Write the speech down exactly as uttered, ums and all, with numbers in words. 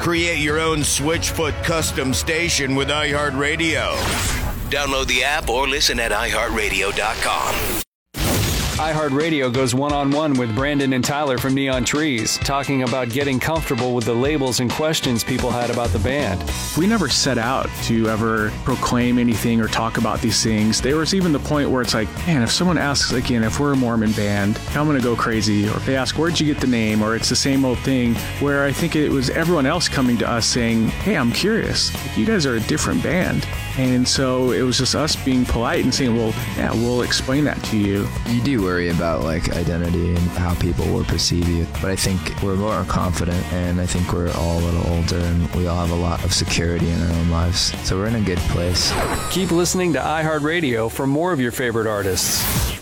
Create your own Switchfoot custom station with iHeartRadio. Download the app or listen at i heart radio dot com. iHeartRadio goes one-on-one with Brandon and Tyler from Neon Trees, talking about getting comfortable with the labels and questions people had about the band. We never set out to ever proclaim anything or talk about these things. There was even the point where it's like, man, if someone asks, again, if we're a Mormon band, I'm going to go crazy. Or if they ask, where'd you get the name? Or it's the same old thing, where I think it was everyone else coming to us saying, hey, I'm curious. You guys are a different band. And so it was just us being polite and saying, well, yeah, we'll explain that to you. You do worry about like identity and how people will perceive you. But I think we're more confident, and I think we're all a little older, and we all have a lot of security in our own lives. So we're in a good place. Keep listening to iHeartRadio for more of your favorite artists.